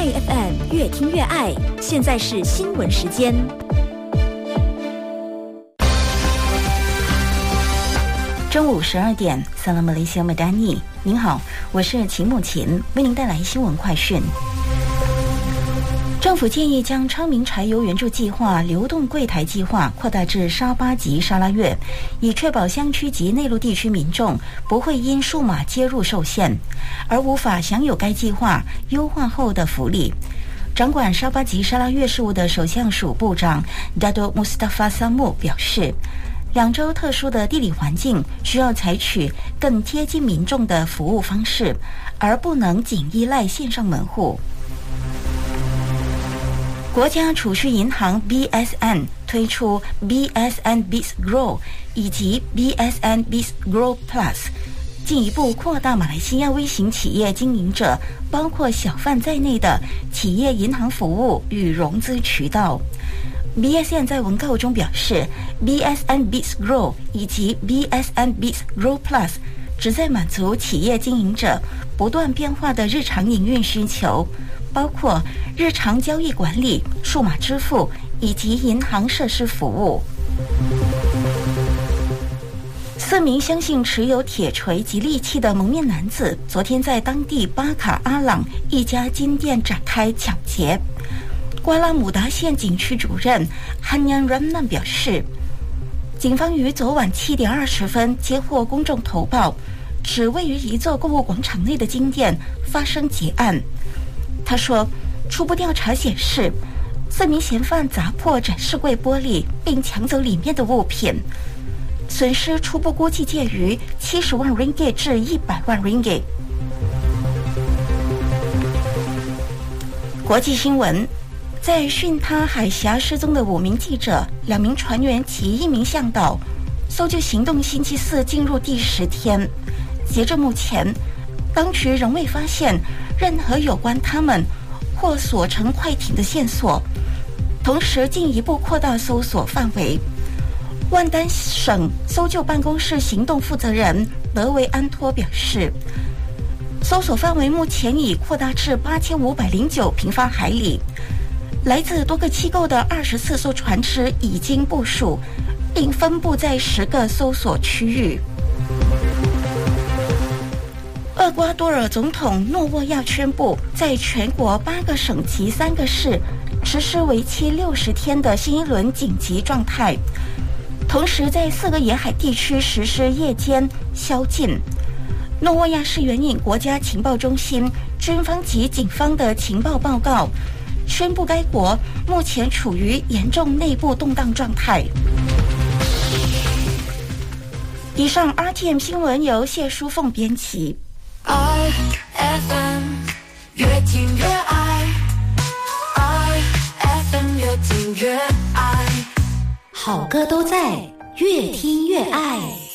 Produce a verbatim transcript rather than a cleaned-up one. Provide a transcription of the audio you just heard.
爱 F M 越听越爱，现在是新闻时间。 中午十二点，萨拉马雷西亚麦丹尼，您好，我是秦木琴，为您带来新闻快讯。政府建议将昌明柴油援助计划流动柜台计划扩大至沙巴及沙拉越，以确保乡区及内陆地区民众不会因数码接入受限，而无法享有该计划优化后的福利。掌管沙巴及沙拉越事务的首相署部长 Dato Mustafa Samu 表示，两州特殊的地理环境需要采取更贴近民众的服务方式，而不能仅依赖线上门户。国家储蓄银行 B S N 推出 B S N Biz Grow 以及 B S N Biz Grow Plus， 进一步扩大马来西亚微型企业经营者，包括小贩在内的企业银行服务与融资渠道。B S N 在文告中表示 ，B S N Biz Grow 以及 B S N Biz Grow Plus 旨在满足企业经营者不断变化的日常营运需求，包括日常交易管理、数码支付以及银行设施服务。四名相信持有铁锤及利器的蒙面男子，昨天在当地巴卡阿朗一家金店展开抢劫。瓜拉姆达县警区主任汉扬ram南表示，警方于昨晚七点二十分接获公众投报，指位于一座购物广场内的金店发生劫案。他说，初步调查显示，四名嫌犯砸破展示柜玻璃，并抢走里面的物品，损失初步估计介于七十万 ringgit 至一百万 ringgit。国际新闻，在巽他海峡失踪的五名记者、两名船员及一名向导，搜救行动星期四进入第十天。截至目前，当局仍未发现任何有关他们或所乘快艇的线索，同时进一步扩大搜索范围。万丹省搜救办公室行动负责人德维安托表示，搜索范围目前已扩大至八千五百零九平方海里，来自多个机构的二十四艘船只已经部署，并分布在十个搜索区域。厄瓜多尔总统诺沃亚宣布，在全国八个省及三个市实施为期六十天的新一轮紧急状态，同时在四个沿海地区实施夜间宵禁。诺沃亚是援引国家情报中心、军方及警方的情报报告，宣布该国目前处于严重内部动荡状态。以上 R T M 新闻由谢淑凤编辑。 I F M 越听越爱 I F M 越听越爱， 好歌都在，越听越爱。